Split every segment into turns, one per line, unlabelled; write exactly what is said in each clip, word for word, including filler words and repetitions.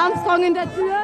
Armstrong in der Tür.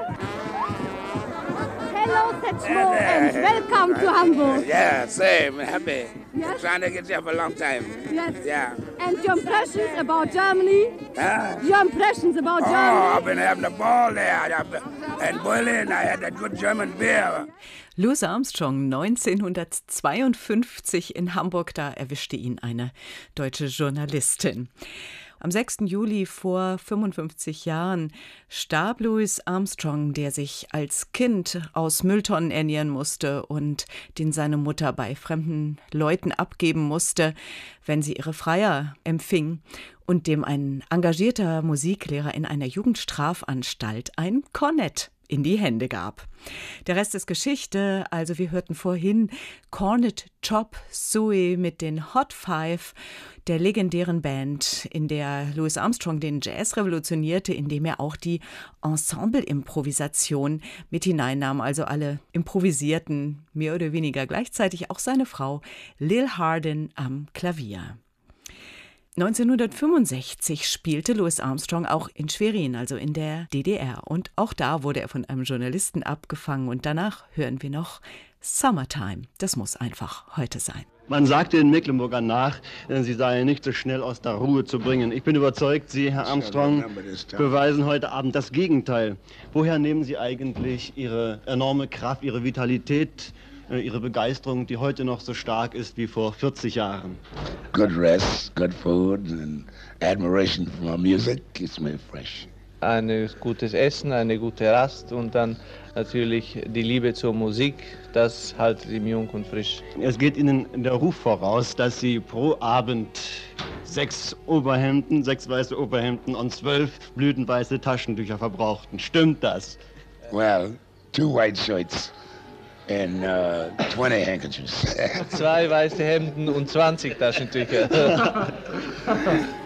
Hello, Setchmo, and welcome to Hamburg.
Yeah, same. Happy.
Yes.
Trying to get here for a long time.
Yes.
Yeah.
And your impressions about Germany?
Huh?
Your impressions about
Oh,
Germany?
I've been having a ball there. I've been- In Berlin, I had that good German beer.
Louis Armstrong neunzehnhundertzweiundfünfzig in Hamburg, da erwischte ihn eine deutsche Journalistin. Am sechsten Juli vor fünfundfünfzig Jahren starb Louis Armstrong, der sich als Kind aus Mülltonnen ernähren musste und den seine Mutter bei fremden Leuten abgeben musste, wenn sie ihre Freier empfing, und dem ein engagierter Musiklehrer in einer Jugendstrafanstalt ein Kornett in die Hände gab. Der Rest ist Geschichte, also wir hörten vorhin Cornet Chop Suey mit den Hot Five, der legendären Band, in der Louis Armstrong den Jazz revolutionierte, indem er auch die Ensemble-Improvisation mit hineinnahm, also alle improvisierten, mehr oder weniger gleichzeitig auch seine Frau Lil Hardin am Klavier. neunzehnhundertfünfundsechzig spielte Louis Armstrong auch in Schwerin, also in der D D R. Und auch da wurde er von einem Journalisten abgefangen. Und danach hören wir noch Summertime. Das muss einfach heute sein.
Man sagte den Mecklenburgern nach, sie seien nicht so schnell aus der Ruhe zu bringen. Ich bin überzeugt, Sie, Herr Armstrong, beweisen heute Abend das Gegenteil. Woher nehmen Sie eigentlich Ihre enorme Kraft, Ihre Vitalität, Ihre Begeisterung, die heute noch so stark ist wie vor vierzig Jahren?
Good rest, good food, and admiration for my music keeps me fresh.
Ein gutes Essen, eine gute Rast und dann natürlich die Liebe zur Musik, das hält ihn jung und frisch.
Es geht Ihnen der Ruf voraus, dass Sie pro Abend sechs Oberhemden, sechs weiße Oberhemden und zwölf blütenweiße Taschentücher verbrauchten. Stimmt das?
Well, two white shirts and uh, twenty handkerchiefs.
Zwei weiße Hemden und zwanzig Taschentücher.